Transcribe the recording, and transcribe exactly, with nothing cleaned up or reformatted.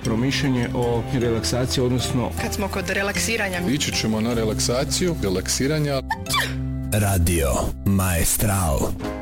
promišljanje o relaksaciji, odnosno... Kad smo kod relaksiranja... Ići ćemo na relaksaciju, relaksiranja. Radio Maestral.